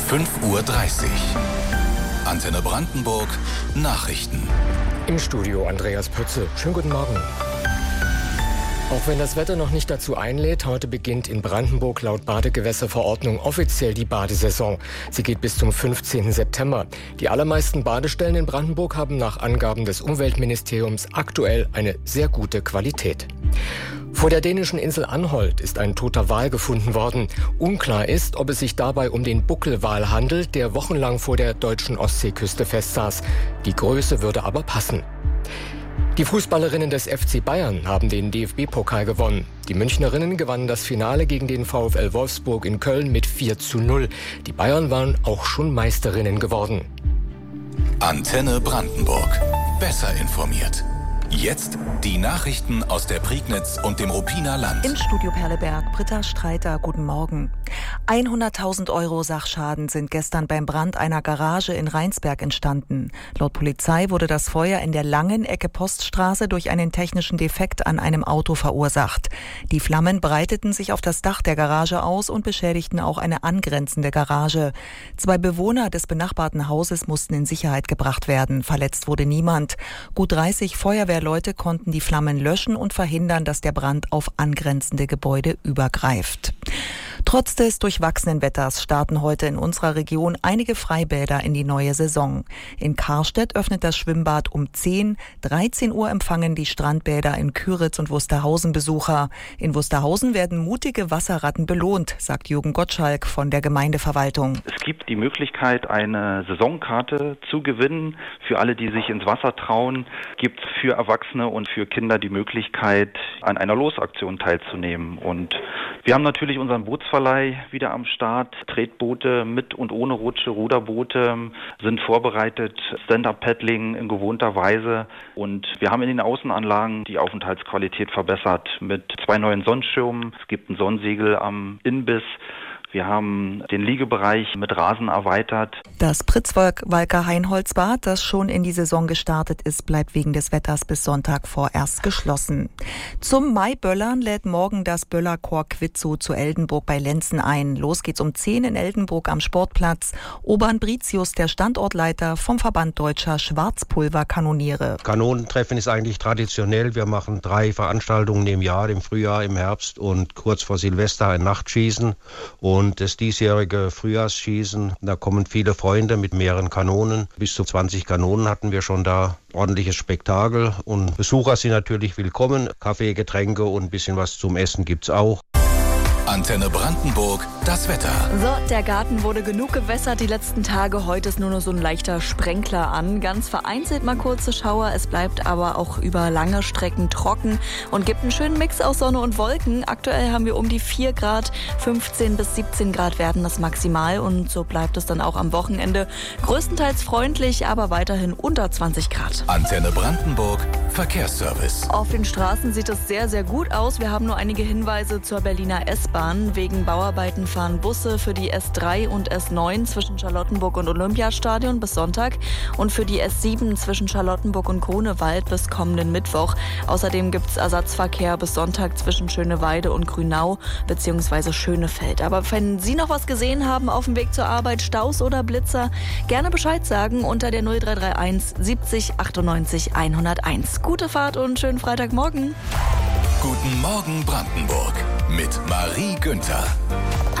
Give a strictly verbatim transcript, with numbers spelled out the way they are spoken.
fünf Uhr dreißig. Antenne Brandenburg Nachrichten. Im Studio Andreas Pütze. Schönen guten Morgen. Auch wenn das Wetter noch nicht dazu einlädt, heute beginnt in Brandenburg laut Badegewässerverordnung offiziell die Badesaison. Sie geht bis zum fünfzehnten September. Die allermeisten Badestellen in Brandenburg haben nach Angaben des Umweltministeriums aktuell eine sehr gute Qualität. Vor der dänischen Insel Anholt ist ein toter Wal gefunden worden. Unklar ist, ob es sich dabei um den Buckelwal handelt, der wochenlang vor der deutschen Ostseeküste festsaß. Die Größe würde aber passen. Die Fußballerinnen des F C Bayern haben den D F B-Pokal gewonnen. Die Münchnerinnen gewannen das Finale gegen den VfL Wolfsburg in Köln mit vier zu null. Die Bayern waren auch schon Meisterinnen geworden. Antenne Brandenburg. Besser informiert. Jetzt die Nachrichten aus der Prignitz und dem Ruppiner Land. Im Studio Perleberg, Britta Streiter, guten Morgen. hunderttausend Euro Sachschaden sind gestern beim Brand einer Garage in Rheinsberg entstanden. Laut Polizei wurde das Feuer in der langen Ecke Poststraße durch einen technischen Defekt an einem Auto verursacht. Die Flammen breiteten sich auf das Dach der Garage aus und beschädigten auch eine angrenzende Garage. Zwei Bewohner des benachbarten Hauses mussten in Sicherheit gebracht werden. Verletzt wurde niemand. Gut dreißig Feuerwehrleute konnten die Flammen löschen und verhindern, dass der Brand auf angrenzende Gebäude übergreift. Trotz des durchwachsenen Wetters starten heute in unserer Region einige Freibäder in die neue Saison. In Karstedt öffnet das Schwimmbad um zehn, dreizehn Uhr empfangen die Strandbäder in Küritz und Wusterhausen Besucher. In Wusterhausen werden mutige Wasserratten belohnt, sagt Jürgen Gottschalk von der Gemeindeverwaltung. Es gibt die Möglichkeit, eine Saisonkarte zu gewinnen. Für alle, die sich ins Wasser trauen, gibt es für Erwachsene und für Kinder die Möglichkeit, an einer Losaktion teilzunehmen. Und wir haben natürlich unseren Bootsverleih wieder am Start. Tretboote mit und ohne Rutsche, Ruderboote sind vorbereitet, Stand-Up-Paddling in gewohnter Weise. Und wir haben in den Außenanlagen die Aufenthaltsqualität verbessert mit zwei neuen Sonnenschirmen. Es gibt ein Sonnensegel am Inbiss. Wir haben den Liegebereich mit Rasen erweitert. Das Pritzwalker-Heinholzbad, das schon in die Saison gestartet ist, bleibt wegen des Wetters bis Sonntag vorerst geschlossen. Zum Maiböllern lädt morgen das Böllerchor Quitzow zu Eldenburg bei Lenzen ein. Los geht's um zehn in Eldenburg am Sportplatz. Obern Britius, der Standortleiter vom Verband Deutscher Schwarzpulverkanoniere. Kanonentreffen ist eigentlich traditionell. Wir machen drei Veranstaltungen im Jahr, im Frühjahr, im Herbst und kurz vor Silvester ein Nachtschießen. Und Und das diesjährige Frühjahrsschießen, da kommen viele Freunde mit mehreren Kanonen. Bis zu zwanzig Kanonen hatten wir schon da. Ordentliches Spektakel. Und Besucher sind natürlich willkommen. Kaffee, Getränke und ein bisschen was zum Essen gibt's auch. Antenne Brandenburg, das Wetter. So, der Garten wurde genug gewässert die letzten Tage. Heute ist nur noch so ein leichter Sprenkler an. Ganz vereinzelt mal kurze Schauer. Es bleibt aber auch über lange Strecken trocken und gibt einen schönen Mix aus Sonne und Wolken. Aktuell haben wir um die vier Grad, fünfzehn bis siebzehn Grad werden das maximal. Und so bleibt es dann auch am Wochenende. Größtenteils freundlich, aber weiterhin unter zwanzig Grad. Antenne Brandenburg, Verkehrsservice. Auf den Straßen sieht es sehr, sehr gut aus. Wir haben nur einige Hinweise zur Berliner S-Bahn. Wegen Bauarbeiten fahren Busse für die S drei und S neun zwischen Charlottenburg und Olympiastadion bis Sonntag und für die S sieben zwischen Charlottenburg und Grunewald bis kommenden Mittwoch. Außerdem gibt es Ersatzverkehr bis Sonntag zwischen Schöneweide und Grünau bzw. Schönefeld. Aber wenn Sie noch was gesehen haben auf dem Weg zur Arbeit, Staus oder Blitzer, gerne Bescheid sagen unter der null drei drei eins siebzig achtundneunzig hunderteins. Gute Fahrt und schönen Freitagmorgen. Guten Morgen Brandenburg mit Marie Günther.